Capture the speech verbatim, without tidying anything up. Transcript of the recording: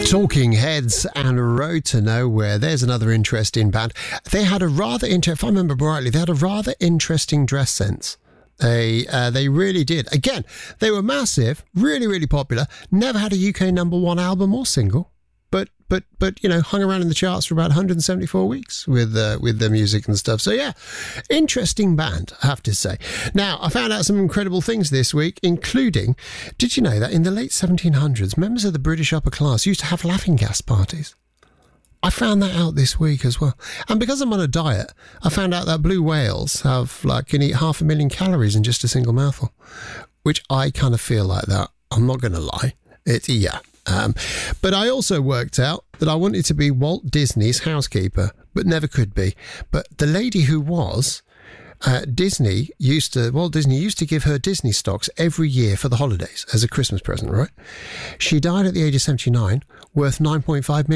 Talking Heads and Road to Nowhere. There's another interesting band. They had a rather, inter- if I remember rightly, they had a rather interesting dress sense. They uh, they really did. Again, they were massive, really, really popular. Never had a U K number one album or single, but but but you know, hung around in the charts for about one hundred seventy-four weeks with uh, with their music and stuff. So yeah, interesting band, I have to say. Now, I found out some incredible things this week, including, did you know that in the late seventeen hundreds, members of the British upper class used to have laughing gas parties? I found that out this week as well. And because I'm on a diet, I found out that blue whales have like can eat half a million calories in just a single mouthful, which I kind of feel like that. I'm not going to lie. It's, yeah. Um, but I also worked out that I wanted to be Walt Disney's housekeeper, but never could be. But the lady who was, uh, Disney used to, Walt Disney used to give her Disney stocks every year for the holidays as a Christmas present, right? She died at the age of seventy-nine, worth nine point five million.